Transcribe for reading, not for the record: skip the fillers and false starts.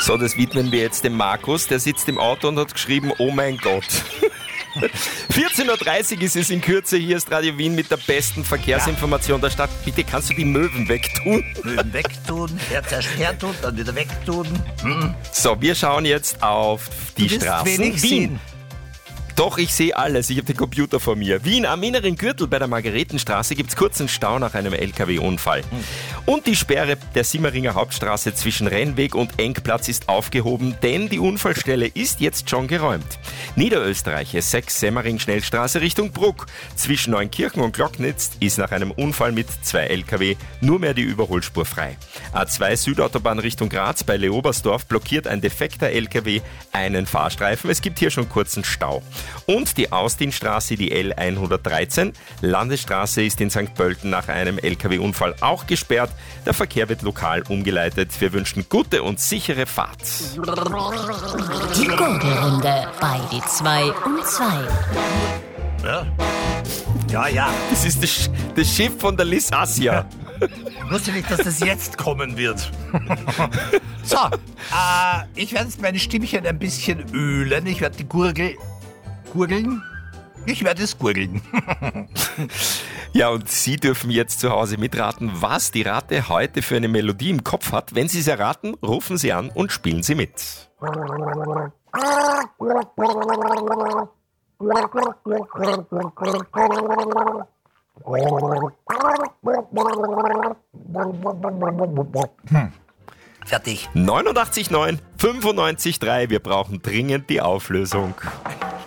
So, das widmen wir jetzt dem Markus. Der sitzt im Auto und hat geschrieben, oh mein Gott. 14.30 Uhr ist es in Kürze. Hier ist Radio Wien mit der besten Verkehrsinformation der Stadt. Bitte kannst du die Möwen wegtun? Möwen wegtun, zuerst hertun, dann wieder wegtun. So, wir schauen jetzt auf die Straßen. Wenig Wien. Doch, ich sehe alles. Ich habe den Computer vor mir. Wien am inneren Gürtel bei der Margaretenstraße gibt es kurzen Stau nach einem LKW-Unfall. Und die Sperre der Simmeringer Hauptstraße zwischen Rennweg und Engplatz ist aufgehoben, denn die Unfallstelle ist jetzt schon geräumt. Niederösterreich, S6 Semmering-Schnellstraße Richtung Bruck. Zwischen Neunkirchen und Glocknitz ist nach einem Unfall mit 2 LKW nur mehr die Überholspur frei. A2 Südautobahn Richtung Graz bei Leobersdorf blockiert ein defekter LKW einen Fahrstreifen. Es gibt hier schon kurzen Stau. Und die Austinstraße, die L113, Landesstraße, ist in St. Pölten nach einem LKW-Unfall auch gesperrt. Der Verkehr wird lokal umgeleitet. Wir wünschen gute und sichere Fahrt. Die Gurgelrunde bei die 2 um 2. Ja. Das ist das Schiff von der Liz Assia. Ich wusste nicht, dass das jetzt kommen wird. So, ich werde jetzt meine Stimmchen ein bisschen ölen. Ich werde die Gurgeln? Ich werde es gurgeln. Ja, und Sie dürfen jetzt zu Hause mitraten, was die Ratte heute für eine Melodie im Kopf hat. Wenn Sie es erraten, rufen Sie an und spielen Sie mit. Fertig. 89,9, 95,3. Wir brauchen dringend die Auflösung.